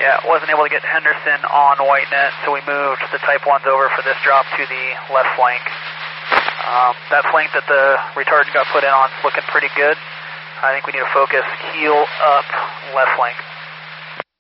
Yeah, wasn't able to get Henderson on white net, so we moved the Type 1s over for this drop to the left flank. That flank that the retardant got put in on is looking pretty good. I think we need to focus keel up left flank.